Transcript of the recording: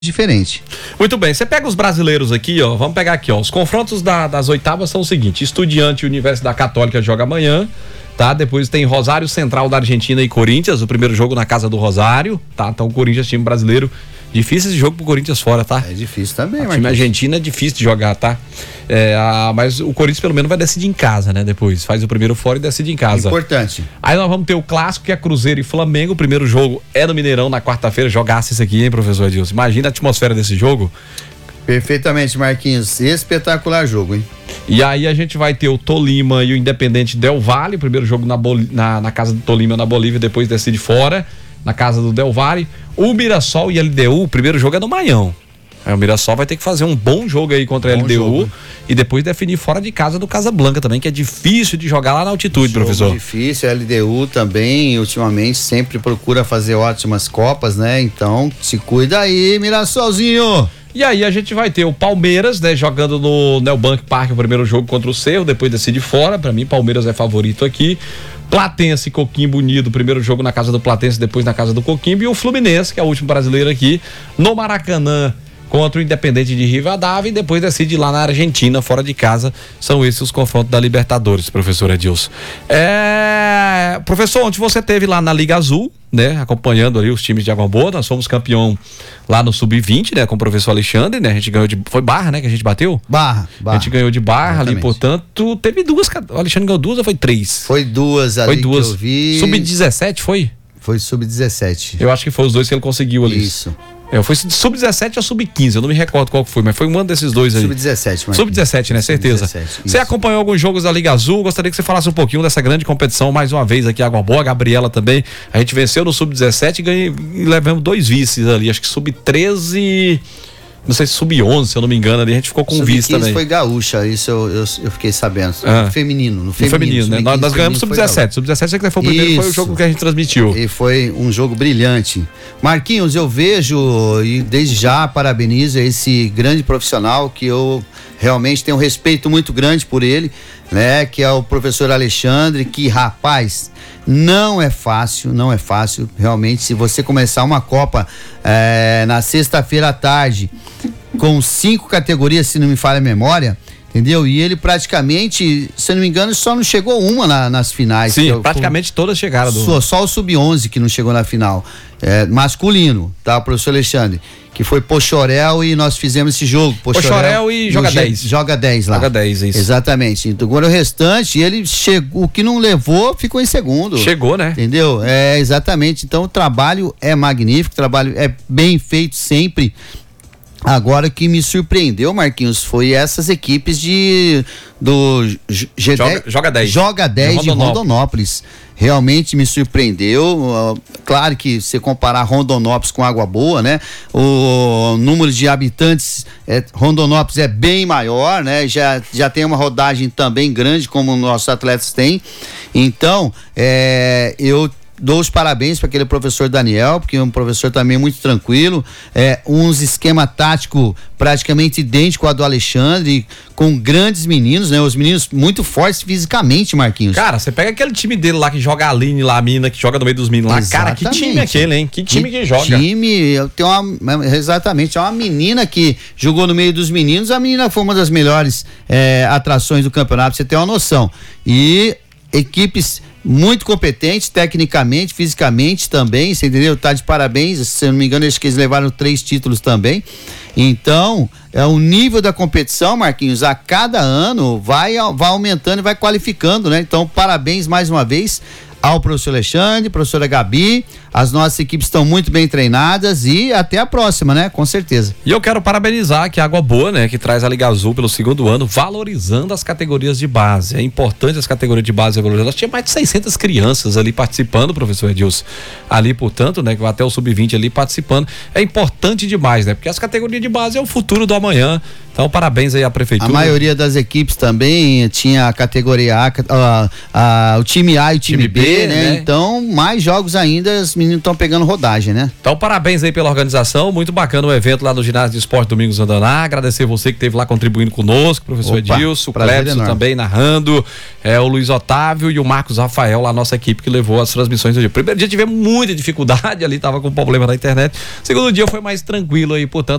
diferente. Muito bem, você pega os brasileiros aqui, ó, vamos pegar aqui, ó, os confrontos das oitavas são o seguinte: Estudiante e Universidade Católica joga amanhã, tá? Depois tem Rosário Central da Argentina e Corinthians, o primeiro jogo na casa do Rosário, tá? Então o Corinthians, time brasileiro, difícil esse jogo pro Corinthians fora, tá? É difícil também, O time argentino é difícil de jogar, tá? Mas o Corinthians pelo menos vai decidir em casa, né? Depois faz o primeiro fora e decide em casa. Importante. Aí nós vamos ter o clássico, que é Cruzeiro e Flamengo. O primeiro jogo é no Mineirão na quarta-feira. Jogasse isso aqui, hein, professor Edilson? Imagina a atmosfera desse jogo. Perfeitamente, Marquinhos. Espetacular jogo, hein? E aí a gente vai ter o Tolima e o Independente Del Valle. O primeiro jogo na casa do Tolima na Bolívia, depois decide fora, na casa do Del Valle. O Mirassol e LDU, o primeiro jogo é no Maião. O Mirassol vai ter que fazer um bom jogo aí contra a LDU jogo. E depois definir fora de casa do Casablanca também, que é difícil de jogar lá na altitude, professor. Difícil, a LDU também ultimamente sempre procura fazer ótimas copas, né? Então se cuida aí, Mirassolzinho. E aí a gente vai ter o Palmeiras, né, jogando no Neobank Park o primeiro jogo contra o Cerro, depois decide fora. Pra mim, Palmeiras é favorito aqui. Platense e Coquimbo Unido, primeiro jogo na casa do Platense, depois na casa do Coquimbo. E o Fluminense, que é o último brasileiro aqui, no Maracanã, contra o Independente de Rivadavia, e depois decide lá na Argentina, fora de casa. São esses os confrontos da Libertadores, professor Edilson. Professor, ontem você esteve lá na Liga Azul, né, acompanhando ali os times de Água Boa. Nós fomos campeão lá no Sub-20, né, com o professor Alexandre, né, a gente ganhou foi Barra, né, que a gente bateu? Barra. A gente ganhou de Barra. Exatamente. Ali, portanto, teve duas, o Alexandre ganhou duas ou foi três? Foi duas ali. Foi duas. Que eu vi. Sub-17 foi? Foi Sub-17. Eu acho que foi os dois que ele conseguiu ali. Isso. Foi Sub-17 ou Sub-15, eu não me recordo qual foi, mas foi um desses dois aí. Sub-17, Sub-17, né? Certeza. Você acompanhou alguns jogos da Liga Azul, gostaria que você falasse um pouquinho dessa grande competição, mais uma vez aqui, Água Boa, a Gabriela também. A gente venceu no Sub-17 e levamos 2 vices ali, acho que Sub-13... Não sei se Sub-11, se eu não me engano, ali a gente ficou com vice também. Foi gaúcha, isso eu fiquei sabendo. No feminino, né? Nós ganhamos Sub-17. Sub-17 que foi o primeiro, foi o jogo que a gente transmitiu. E foi um jogo brilhante. Marquinhos, eu vejo e desde já parabenizo esse grande profissional que eu realmente tenho um respeito muito grande por ele, né? Que é o professor Alexandre, que, rapaz, não é fácil, realmente. Se você começar uma Copa na sexta-feira à tarde com 5 categorias, se não me falha a memória, entendeu? E ele praticamente, se eu não me engano, só não chegou uma nas finais. Sim, praticamente todas chegaram. Só o Sub-11 que não chegou na final. Masculino, tá? O professor Alexandre, que foi Pochorel, e nós fizemos esse jogo. Pochorel e Joga 10. Joga 10 lá. Joga 10, isso. Exatamente. Então, agora o restante, ele chegou, o que não levou, ficou em segundo. Chegou, né? Entendeu? Exatamente. Então o trabalho é magnífico, o trabalho é bem feito sempre. Agora, o que me surpreendeu, Marquinhos, foi essas equipes do G10, Joga 10 de Rondonópolis. Realmente me surpreendeu. Claro que se comparar Rondonópolis com Água Boa, né? O número de habitantes, Rondonópolis é bem maior, né? Já tem uma rodagem também grande, como nossos atletas têm. Então, eu dou os parabéns para aquele professor Daniel, porque é um professor também muito tranquilo, uns esquema tático praticamente idêntico ao do Alexandre, com grandes meninos, né? Os meninos muito fortes fisicamente, Marquinhos. Cara, você pega aquele time dele lá que joga a Aline lá, a mina que joga no meio dos meninos lá. Exatamente. Cara, que time é aquele, hein? Que time que joga. Exatamente, é uma menina que jogou no meio dos meninos, a menina foi uma das melhores atrações do campeonato, pra você ter uma noção. E equipes muito competentes, tecnicamente, fisicamente também, você entendeu? Tá de parabéns, se eu não me engano, acho que eles levaram 3 títulos também. Então, o nível da competição, Marquinhos, a cada ano vai aumentando e vai qualificando, né? Então, parabéns mais uma vez ao professor Alexandre, professora Gabi. As nossas equipes estão muito bem treinadas e até a próxima, né? Com certeza. E eu quero parabenizar aqui a Água Boa, né? Que traz a Liga Azul pelo 2º ano, valorizando as categorias de base. É importante as categorias de base valorizadas. Tinha mais de 600 crianças ali participando, professor Edilson. Ali, portanto, né? Até o Sub-20 ali participando. É importante demais, né? Porque as categorias de base é o futuro do amanhã. Então, parabéns aí à prefeitura. A maioria das equipes também tinha a categoria A, o time A e o time B. B, né? Então, mais jogos ainda, os meninos estão pegando rodagem, né? Então, parabéns aí pela organização, muito bacana o evento lá no Ginásio de Esporte Domingos Andaná, agradecer você que esteve lá contribuindo conosco, professor Edilson, o Clébson também narrando, o Luiz Otávio e o Marcos Rafael, lá a nossa equipe que levou as transmissões do dia. Primeiro dia tivemos muita dificuldade ali, tava com problema na internet, segundo dia foi mais tranquilo aí, portanto,